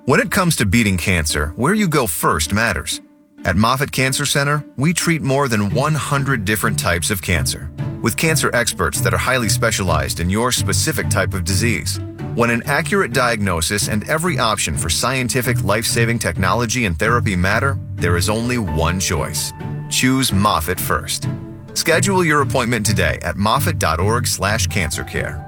When it comes to beating cancer, where you go first matters. At Moffitt Cancer Center, we treat more than 100 different types of cancer, with cancer experts that are highly specialized in your specific type of disease. When an accurate diagnosis and every option for scientific life-saving technology and therapy matter, there is only one choice. Choose Moffitt first. Schedule your appointment today at moffitt.org/cancercare.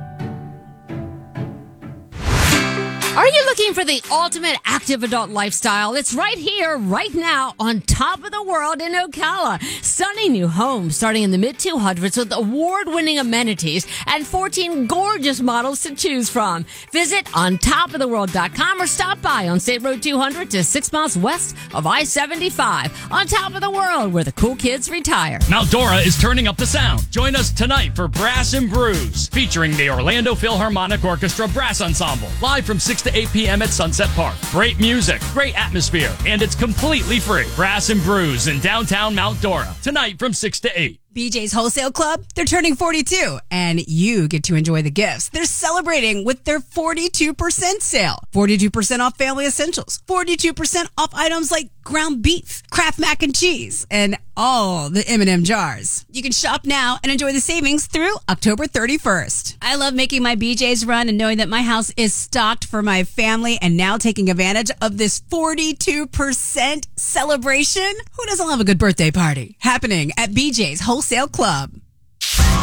Are you looking for the ultimate active adult lifestyle? It's right here, right now, on top of the world in Ocala. Stunning new homes starting in the mid-200s with award-winning amenities and 14 gorgeous models to choose from. Visit ontopoftheworld.com or stop by on State Road 200 to 6 miles west of I-75. On Top of the World, where the cool kids retire. Mount Dora is turning up the sound. Join us tonight for Brass and Brews, featuring the Orlando Philharmonic Orchestra Brass Ensemble, live from 6 to 8 p.m. at Sunset Park. Great music, great atmosphere, and it's completely free. Brass and Brews in downtown Mount Dora, tonight from 6 to 8. BJ's Wholesale Club, they're turning 42, and you get to enjoy the gifts. They're celebrating with their 42% sale. 42% off family essentials, 42% off items like ground beef, Kraft mac and cheese, and all the M&M jars. You can shop now and enjoy the savings through October 31st. I love making my BJ's run and knowing that my house is stocked for my family and now taking advantage of this 42% celebration. Who doesn't love a good birthday party? Happening at BJ's Wholesale Club.